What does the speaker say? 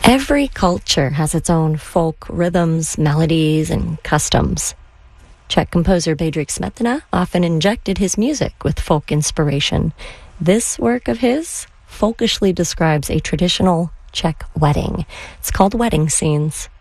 Every culture has its own folk rhythms, melodies, and customs. Czech composer Bedřich Smetana often injected his music with folk inspiration. This work of his folkishly describes a traditional Czech wedding. It's called Wedding Scenes.